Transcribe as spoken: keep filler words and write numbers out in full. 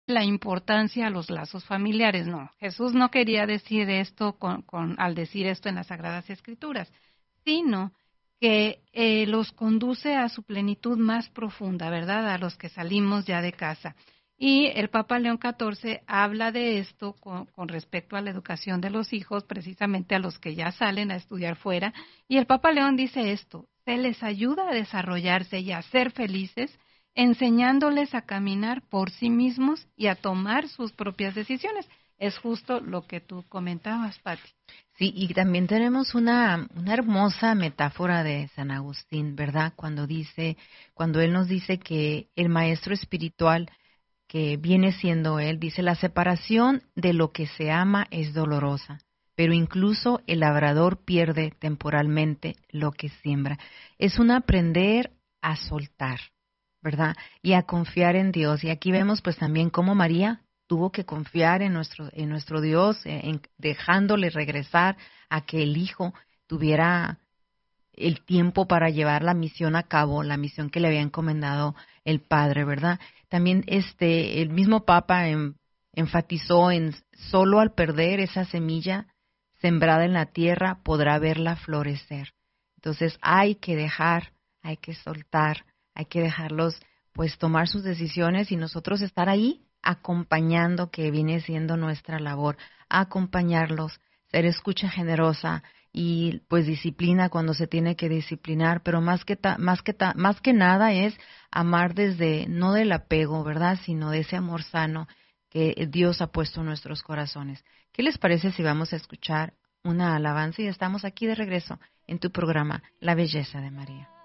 la importancia a los lazos familiares. No, Jesús no quería decir esto con, con, al decir esto en las Sagradas Escrituras, sino que eh, los conduce a su plenitud más profunda, ¿verdad? A los que salimos ya de casa. Y el Papa León catorce habla de esto con, con respecto a la educación de los hijos, precisamente a los que ya salen a estudiar fuera. Y el Papa León dice esto: se les ayuda a desarrollarse y a ser felices, enseñándoles a caminar por sí mismos y a tomar sus propias decisiones. Es justo lo que tú comentabas, Pati. Sí, y también tenemos una, una hermosa metáfora de San Agustín, ¿verdad? Cuando dice, cuando él nos dice que el maestro espiritual que viene siendo él, dice, la separación de lo que se ama es dolorosa, pero incluso el labrador pierde temporalmente lo que siembra. Es un aprender a soltar, ¿verdad? Y a confiar en Dios. Y aquí vemos pues también cómo María tuvo que confiar en nuestro, en nuestro Dios, en, dejándole regresar a que el Hijo tuviera el tiempo para llevar la misión a cabo, la misión que le había encomendado el Padre, ¿verdad? También este, el mismo Papa en, enfatizó en solo al perder esa semilla sembrada en la tierra podrá verla florecer. Entonces hay que dejar, hay que soltar, hay que dejarlos pues tomar sus decisiones y nosotros estar ahí acompañando, que viene siendo nuestra labor, acompañarlos, ser escucha generosa y pues disciplina cuando se tiene que disciplinar, pero más que ta, más que ta, más que nada es amar desde no del apego, ¿verdad?, sino de ese amor sano que Dios ha puesto en nuestros corazones. ¿Qué les parece si vamos a escuchar una alabanza y estamos aquí de regreso en tu programa La Belleza de María?